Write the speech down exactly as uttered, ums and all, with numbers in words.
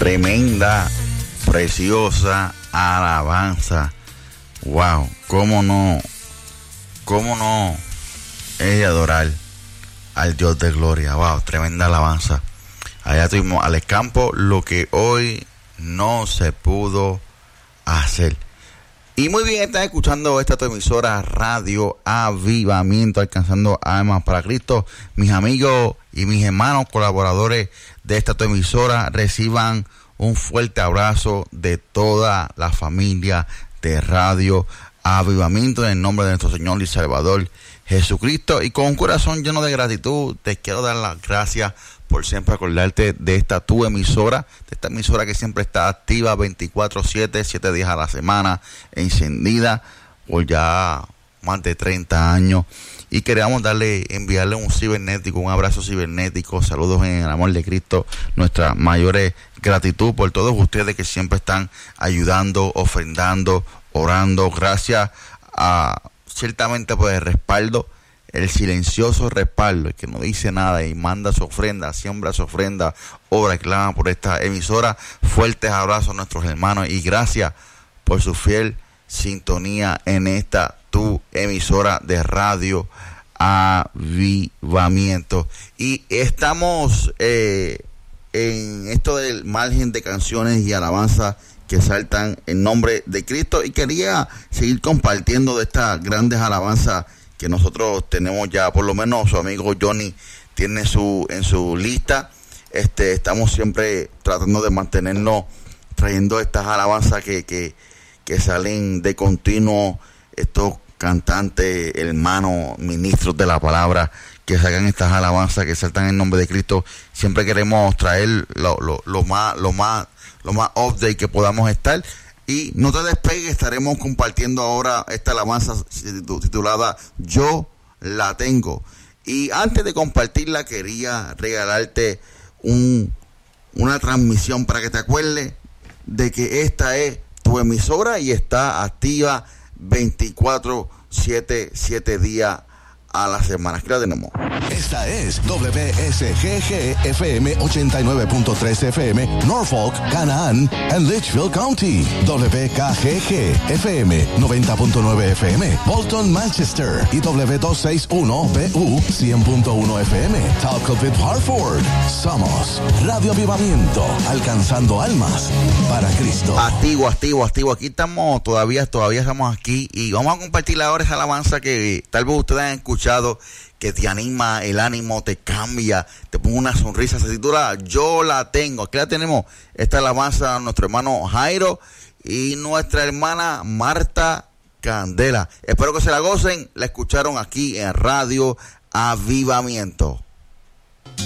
Tremenda, preciosa alabanza. Wow, cómo no, cómo no es de adorar al Dios de gloria. Wow, tremenda alabanza. Allá tuvimos al campo lo que hoy no se pudo hacer. Y muy bien, están escuchando esta tu emisora Radio Avivamiento, alcanzando almas para Cristo. Mis amigos y mis hermanos colaboradores de esta tu emisora, reciban un fuerte abrazo de toda la familia de Radio Avivamiento en el nombre de nuestro Señor y Salvador Jesucristo. Y con un corazón lleno de gratitud, te quiero dar las gracias por siempre acordarte de esta tu emisora, de esta emisora que siempre está activa veinticuatro siete, siete días a la semana, encendida por ya más de treinta años. Y queríamos darle, enviarle un cibernético, un abrazo cibernético, saludos en el amor de Cristo, nuestra mayor gratitud por todos ustedes que siempre están ayudando, ofrendando, orando. Gracias a, ciertamente por el respaldo, el silencioso respaldo, el que no dice nada y manda su ofrenda, siembra su ofrenda, obra y clama por esta emisora. Fuertes abrazos a nuestros hermanos y gracias por su fiel sintonía en esta tu emisora de Radio Avivamiento. Y estamos eh, en esto del margen de canciones y alabanzas que saltan en nombre de Cristo, y quería seguir compartiendo de estas grandes alabanzas que nosotros tenemos ya. Por lo menos su amigo Johnny tiene su en su lista. Este estamos siempre tratando de mantenernos trayendo estas alabanzas que, que, que salen de continuo, estos cantantes, hermanos, ministros de la palabra, que sacan estas alabanzas que saltan en nombre de Cristo. Siempre queremos traer lo, lo, lo más, lo más, lo más update que podamos estar. Y no te despegues, estaremos compartiendo ahora esta alabanza titulada Yo la tengo. Y antes de compartirla, quería regalarte un, una transmisión para que te acuerdes de que esta es tu emisora y está activa veinticuatro siete, siete días a la semana. Aquí la tenemos. Esta es W S G G F M ochenta y nueve punto tres F M, Norfolk, Canaan and Litchfield County. W K G G F M noventa punto nueve F M, Bolton, Manchester. Y W doscientos sesenta y uno B U cien punto uno F M, Talcott, Hartford. Somos Radio Avivamiento, alcanzando almas para Cristo. Activo, activo, activo. Aquí estamos, todavía, todavía estamos aquí. Y vamos a compartir ahora esa alabanza que tal vez ustedes han escuchado, que te anima, el ánimo te cambia, te pone una sonrisa. Se titula Yo la tengo. Aquí la tenemos, esta alabanza, nuestro hermano Jairo y nuestra hermana Marta Candela. Espero que se la gocen. La escucharon aquí en Radio Avivamiento.